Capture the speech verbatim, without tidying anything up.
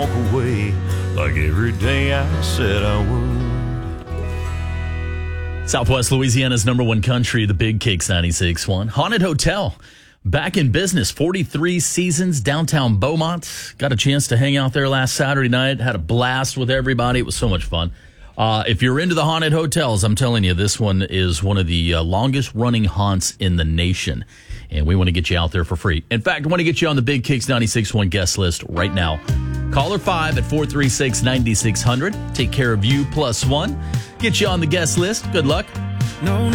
walk away like every day I said I would. Southwest Louisiana's number one country, the Big Kicks ninety-six point one. Haunted Hotel, back in business, forty-three seasons, downtown Beaumont. Got a chance to hang out there last Saturday night. Had a blast with everybody. It was so much fun. Uh, if you're into the haunted hotels, I'm telling you, this one is one of the uh, longest-running haunts in the nation. And we want to get you out there for free. In fact, I want to get you on the Big Kicks ninety-six point one guest list right now. Caller five at four three six, nine six zero zero. Take care of you plus one. Get you on the guest list. Good luck. No